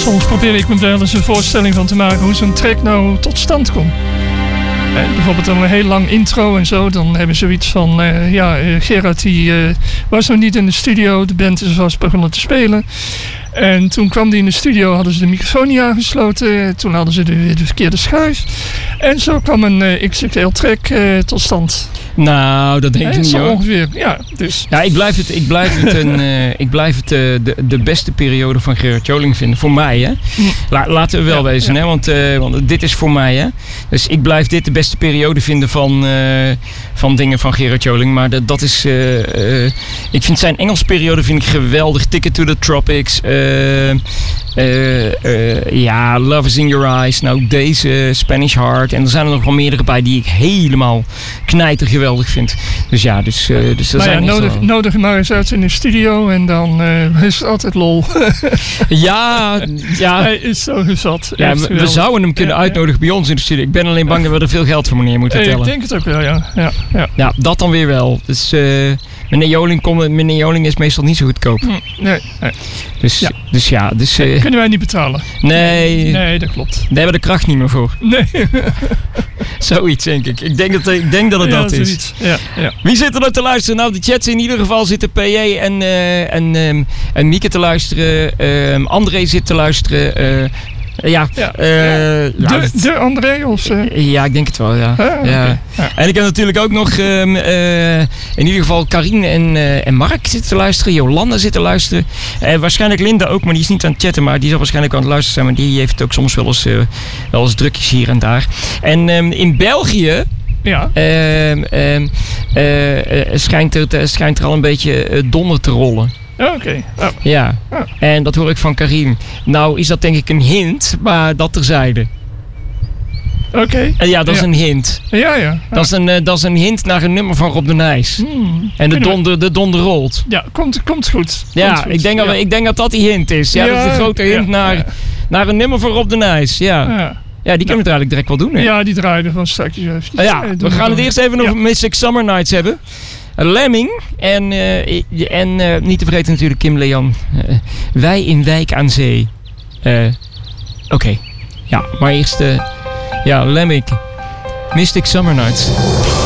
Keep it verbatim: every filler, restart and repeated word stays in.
soms probeer ik me wel eens een voorstelling van te maken hoe zo'n track nou tot stand komt. Eh, bijvoorbeeld dan een heel lang intro en zo. Dan hebben ze zoiets van, uh, ja, uh, Gerard die uh, was nog niet in de studio. De band is vast begonnen te spelen. En toen kwam die in de studio, hadden ze de microfoon niet aangesloten. Toen hadden ze de, de verkeerde schuif. En zo kwam een uh, X X L-track uh, tot stand. Nou, dat denk ik eh, niet, zo hoor. ongeveer, ja. Dus. Ja, ik blijf het, ik blijf het, een, uh, ik blijf het uh, de, de beste periode van Gerard Joling vinden. Voor mij, hè. La, laten we wel ja, wezen, ja. hè. Want, uh, want dit is voor mij, hè. Dus ik blijf dit de beste periode vinden van, uh, van dingen van Gerard Joling. Maar dat, dat is... Uh, uh, ik vind zijn Engelse periode vind ik geweldig. Ticket to the Tropics. Uh, uh, uh, ja, Love is in Your Eyes. Nou, deze Spanish Heart. En er zijn er nog wel meerdere bij die ik helemaal knijter geweldig vind. Dus ja, dus, uh, dus dat maar zijn ja, nodig, wel... nodig maar eens uit in de studio en dan uh, is het altijd lol. ja, ja. Hij is zo gezat. Ja, we, we zouden hem kunnen ja, uitnodigen ja. bij ons in de studio. Ik ben alleen bang dat we er veel geld voor meneer moeten tellen. Ik denk het ook wel, ja. Ja, ja. ja dat dan weer wel. Dus uh, meneer Joling, kom, meneer Joling is meestal niet zo goedkoop. Nee, nee. Dus ja, dus, ja, dus uh, kunnen wij niet betalen. Nee. Nee, dat klopt. Daar hebben we de kracht niet meer voor. Nee. Zoiets denk ik. Ik denk dat, ik denk dat het ja, dat zoiets. is. Ja, ja. Wie zit er nou te luisteren? Nou, de chats in ieder geval zitten P J en, uh, en, um, en Mieke te luisteren. Uh, André zit te luisteren. Uh, Ja, ja. Uh, de, ja, de André of uh... ja, ik denk het wel, ja. Ah, okay. ja. ja. En ik heb natuurlijk ook nog um, uh, in ieder geval Karine en, uh, en Mark zitten te luisteren. Jolanda zit te luisteren. Uh, waarschijnlijk Linda ook, maar die is niet aan het chatten. Maar die zal waarschijnlijk aan het luisteren zijn. Maar die heeft ook soms wel eens, uh, wel eens drukjes hier en daar. En um, in België... Ja. Uh, uh, uh, uh, schijnt, er, schijnt er al een beetje uh, donder te rollen. Oké. Okay. Oh. Ja, oh. En dat hoor ik van Karim. Nou is dat denk ik een hint, maar dat terzijde. Oké. Okay. En ja, dat ja. is een hint. Ja, ja. Ah. Dat, is een, uh, dat is een hint naar een nummer van Rob de Nijs. Hmm. En de donder, de donder rolt. Ja, komt, komt goed. Ja, komt goed. Ik, denk ja. dat, ik denk dat dat die hint is. Ja, ja dat is een grote hint ja. naar, ja. naar een nummer van Rob de Nijs. Ja. ja. Ja, die kunnen we eigenlijk direct wel doen. Hè? Ja, die draaien van straks even. Uh, ja, we gaan het eerst even over ja. Mystic Summer Nights hebben. Lemming en, uh, en uh, niet te vergeten natuurlijk Kim Leon. Uh, wij in Wijk aan Zee. Uh, Oké, okay. ja, maar eerst uh, ja, Lemming. Mystic Summer Nights.